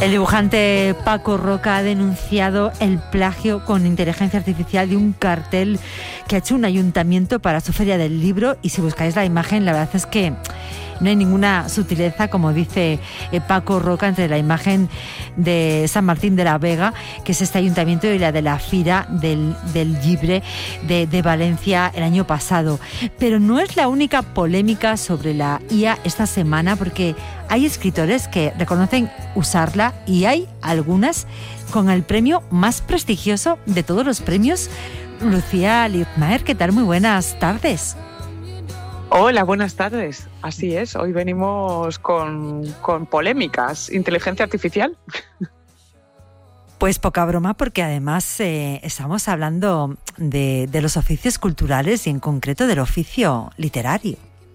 El dibujante Paco Roca ha denunciado el plagio con inteligencia artificial de un cartel que ha hecho un ayuntamiento para su feria del libro, y si buscáis la imagen, la verdad es que no hay ninguna sutileza, como dice Paco Roca, entre la imagen de San Martín de la Vega, que es este ayuntamiento, y la de la Fira del Llibre de Valencia el año pasado. Pero no es la única polémica sobre la IA esta semana, porque hay escritores que reconocen usarla y hay algunas con el premio más prestigioso de todos los premios. Lucía Littmaer, ¿qué tal? Muy buenas tardes. Hola, buenas tardes. Así es, hoy venimos con polémicas. ¿Inteligencia artificial? Pues poca broma, porque además estamos hablando de los oficios culturales y en concreto del oficio literario.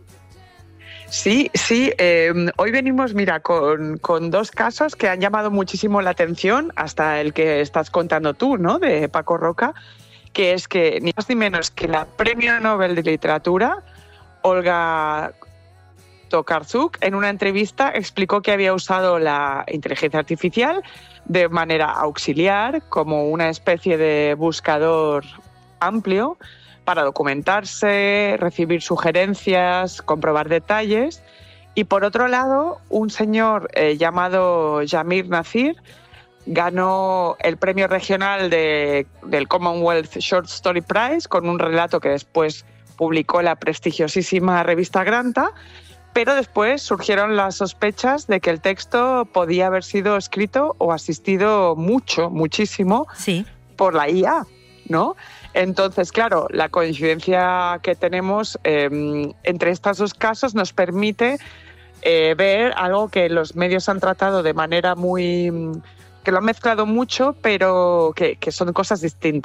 Sí. Hoy venimos, mira, con dos casos que han llamado muchísimo la atención, hasta el que estás contando tú, ¿no?, de Paco Roca, que es que ni más ni menos que la Premio Nobel de Literatura, Olga Tokarczuk, en una entrevista explicó que había usado la inteligencia artificial de manera auxiliar, como una especie de buscador amplio, para documentarse, recibir sugerencias, comprobar detalles. Y por otro lado, un señor llamado Yamir Nasir ganó el premio regional del Commonwealth Short Story Prize con un relato que después publicó la prestigiosísima revista Granta, pero después surgieron las sospechas de que el texto podía haber sido escrito o asistido muchísimo por la IA, ¿no? Entonces, claro, la coincidencia que tenemos entre estos dos casos nos permite ver algo que los medios han tratado de manera que lo han mezclado mucho, pero que son cosas distintas.